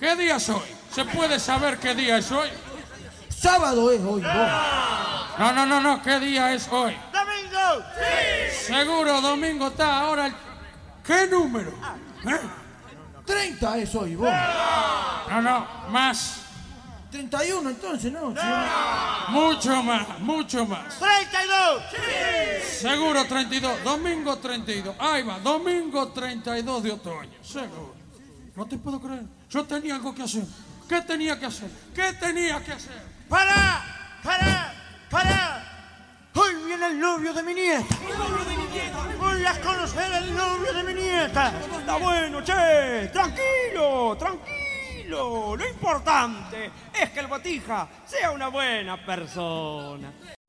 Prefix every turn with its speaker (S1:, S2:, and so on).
S1: ¿Qué día es hoy? ¿Se puede saber qué día es hoy?
S2: Sábado es hoy, vos.
S1: No, ¿qué día es hoy?
S3: ¡Domingo! ¡Sí!
S1: Seguro, domingo está ahora el... ¿Qué número?
S2: 30 es hoy, vos.
S1: No, más.
S2: 31 entonces, ¿no?
S1: Mucho más.
S3: ¡32! ¡Sí!
S1: Seguro 32, domingo 32. Ahí va, domingo 32 de otoño, seguro. No te puedo creer. Yo tenía algo que hacer. ¿Qué tenía que hacer?
S3: ¡Para! Hoy viene el novio de mi nieta. Voy a conocer al novio de mi nieta.
S4: Está bueno, che. Tranquilo. Lo importante es que el Botija sea una buena persona.